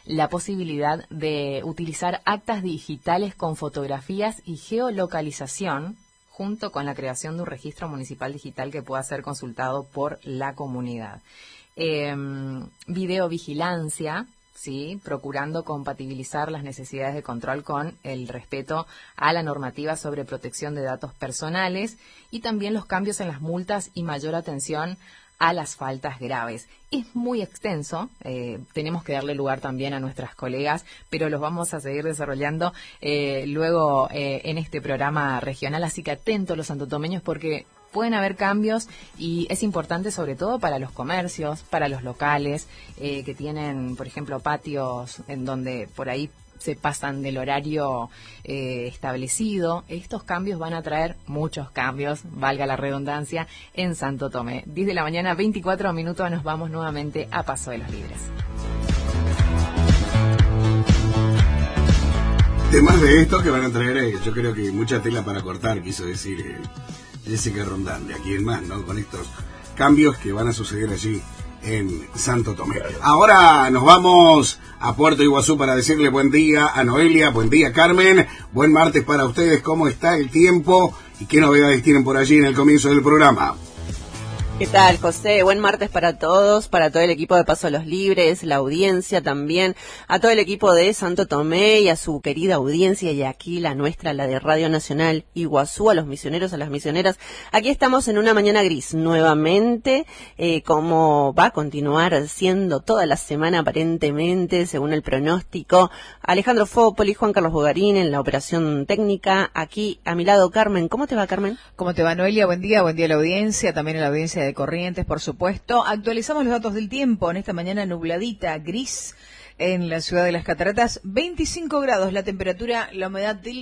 la posibilidad de utilizar actas digitales con fotografías y geolocalización, junto con la creación de un registro municipal digital que pueda ser consultado por la comunidad. Videovigilancia, ¿sí? Procurando compatibilizar las necesidades de control con el respeto a la normativa sobre protección de datos personales y también los cambios en las multas y mayor atención a las faltas graves. Es muy extenso, tenemos que darle lugar también a nuestras colegas, pero los vamos a seguir desarrollando luego en este programa regional, así que atentos los santotomeños porque pueden haber cambios y es importante sobre todo para los comercios, para los locales que tienen, por ejemplo, patios en donde por ahí se pasan del horario establecido. Estos cambios van a traer muchos cambios, valga la redundancia, en Santo Tomé. 10 de la mañana, 24 minutos, nos vamos nuevamente a Paso de los Libres. Temas de estos que van a traer, yo creo que mucha tela para cortar, quiso decir Jessica Rondán, de aquí en más, ¿no? Con estos cambios que van a suceder allí en Santo Tomé. Ahora nos vamos a Puerto Iguazú para decirle buen día a Noelia, buen día Carmen, buen martes para ustedes, ¿cómo está el tiempo y qué novedades tienen por allí en el comienzo del programa? ¿Qué tal, José? Buen martes para todos, para todo el equipo de Paso a los Libres, la audiencia también, a todo el equipo de Santo Tomé y a su querida audiencia y aquí la nuestra, la de Radio Nacional Iguazú, a los misioneros, a las misioneras. Aquí estamos en una mañana gris nuevamente, como va a continuar siendo toda la semana aparentemente, según el pronóstico. Alejandro Fópoli, Juan Carlos Bogarín en la operación técnica. Aquí a mi lado, Carmen. ¿Cómo te va, Carmen? ¿Cómo te va, Noelia? Buen día a la audiencia, también a la audiencia de Corrientes, por supuesto. Actualizamos los datos del tiempo en esta mañana nubladita, gris, en la ciudad de Las Cataratas, 25 grados la temperatura, la humedad del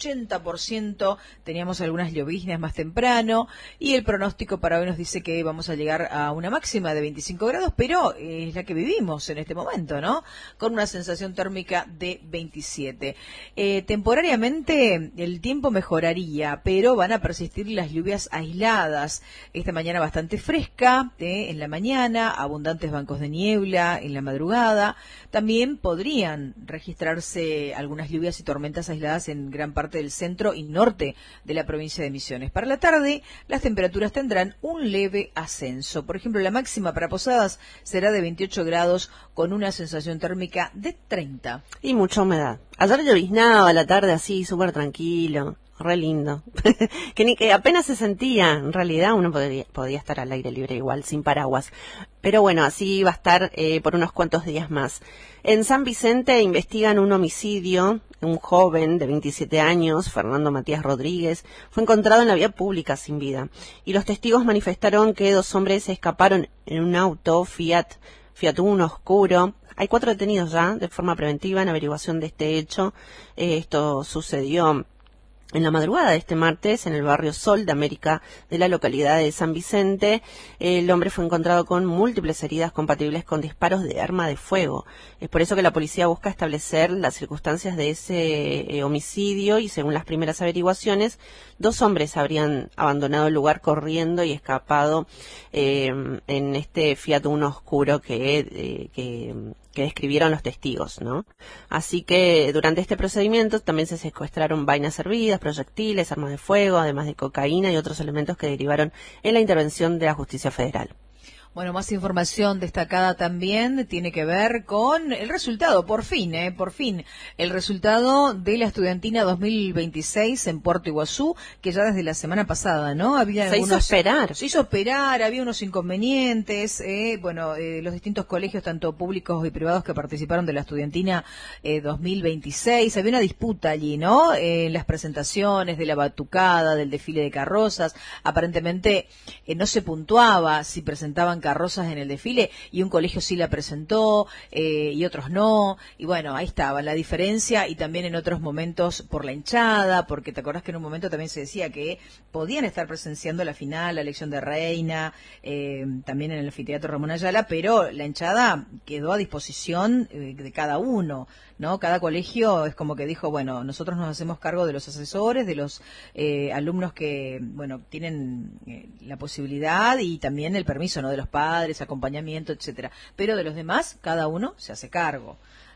80%, teníamos algunas lloviznas más temprano y el pronóstico para hoy nos dice que vamos a llegar a una máxima de 25 grados, pero es la que vivimos en este momento, ¿no? Con una sensación térmica de 27. Temporariamente el tiempo mejoraría, pero van a persistir las lluvias aisladas. Esta mañana bastante fresca, en la mañana, abundantes bancos de niebla en la madrugada. También podrían registrarse algunas lluvias y tormentas aisladas en gran parte del centro y norte de la provincia de Misiones. Para la tarde, las temperaturas tendrán un leve ascenso. Por ejemplo, la máxima para Posadas será de 28 grados con una sensación térmica de 30. Y mucha humedad. Ayer lloviznaba a la tarde así, súper tranquilo. Re lindo. que apenas se sentía. En realidad uno podía estar al aire libre igual, sin paraguas. Pero bueno, así va a estar por unos cuantos días más. En San Vicente investigan un homicidio. Un joven de 27 años, Fernando Matías Rodríguez, fue encontrado en la vía pública sin vida. Y los testigos manifestaron que 2 hombres escaparon en un auto Fiat Uno oscuro. Hay 4 detenidos ya de forma preventiva en averiguación de este hecho. Esto sucedió en la madrugada de este martes, en el barrio Sol de América de la localidad de San Vicente, el hombre fue encontrado con múltiples heridas compatibles con disparos de arma de fuego. Es por eso que la policía busca establecer las circunstancias de ese homicidio y según las primeras averiguaciones, 2 hombres habrían abandonado el lugar corriendo y escapado en este Fiat Uno oscuro que describieron los testigos, ¿no? Así que durante este procedimiento también se secuestraron vainas hervidas, proyectiles, armas de fuego, además de cocaína y otros elementos que derivaron en la intervención de la Justicia Federal. Bueno, más información destacada también tiene que ver con el resultado, por fin, el resultado de la estudiantina 2026 en Puerto Iguazú, que ya desde la semana pasada, ¿no? Se hizo esperar, había unos inconvenientes, los distintos colegios, tanto públicos y privados que participaron de la estudiantina 2026, había una disputa allí, ¿no? En las presentaciones de la batucada, del desfile de carrozas, aparentemente no se puntuaba si presentaban carrozas en el desfile y un colegio sí la presentó y otros no, y bueno, ahí estaba la diferencia y también en otros momentos por la hinchada, porque te acordás que en un momento también se decía que podían estar presenciando la final, la elección de reina, también en el anfiteatro Ramón Ayala, pero la hinchada quedó a disposición de cada uno, ¿no? Cada colegio es como que dijo, bueno, nosotros nos hacemos cargo de los asesores, de los alumnos que, bueno, tienen la posibilidad y también el permiso, ¿no? De los padres, acompañamiento, etcétera. Pero de los demás, cada uno se hace cargo.